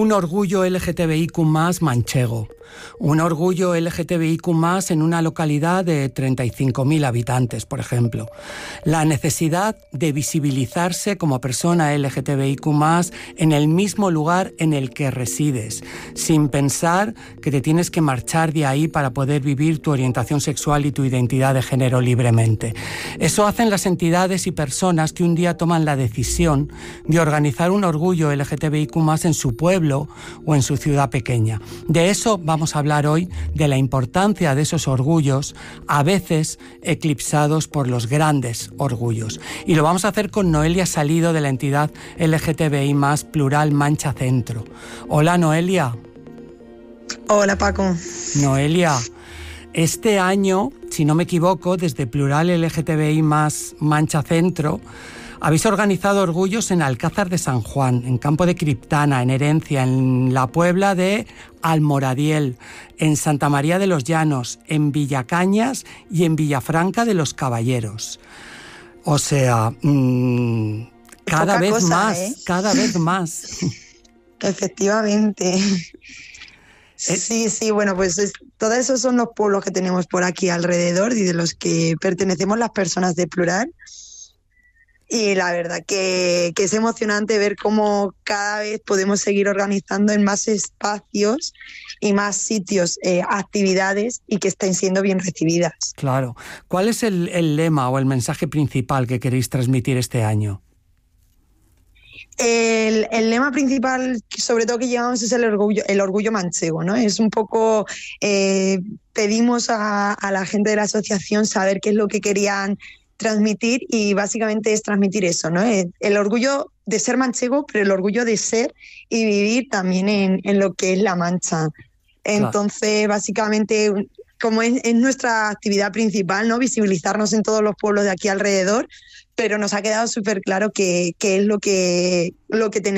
un orgullo LGTBIQ+ manchego. Un orgullo LGTBIQ+ en una localidad de 35.000 habitantes, por ejemplo. La necesidad de visibilizarse como persona LGTBIQ+ en el mismo lugar en el que resides, sin pensar que te tienes que marchar de ahí para poder vivir tu orientación sexual y tu identidad de género libremente. Eso hacen las entidades y personas que un día toman la decisión de organizar un orgullo LGTBIQ+ en su pueblo o en su ciudad pequeña. De eso vamos a hablar hoy, de la importancia de esos orgullos, a veces eclipsados por los grandes orgullos. Y lo vamos a hacer con Noelia Salido, de la entidad LGTBI+ Plural Mancha Centro. Hola, Noelia. Hola, Paco. Noelia, este año, si no me equivoco, desde Plural LGTBI+ Mancha Centro, habéis organizado orgullos en Alcázar de San Juan, en Campo de Criptana, en Herencia, en la Puebla de Almoradiel, en Santa María de los Llanos, en Villacañas y en Villafranca de los Caballeros. O sea, cada vez más, cada vez más. Efectivamente. Sí, bueno, pues todos esos son los pueblos que tenemos por aquí alrededor y de los que pertenecemos las personas de Plural. Y la verdad que es emocionante ver cómo cada vez podemos seguir organizando en más espacios y más sitios actividades y que estén siendo bien recibidas. Claro. ¿Cuál es el lema o el mensaje principal que queréis transmitir este año? El lema principal, sobre todo que llevamos, es el orgullo manchego, ¿no? Es un poco, pedimos a la gente de la asociación saber qué es lo que querían transmitir y básicamente es transmitir eso, ¿no? El orgullo de ser manchego, pero el orgullo de ser y vivir también en lo que es La Mancha. Entonces, básicamente, como es nuestra actividad principal, ¿no? Visibilizarnos en todos los pueblos de aquí alrededor, pero nos ha quedado súper claro que es lo que tenemos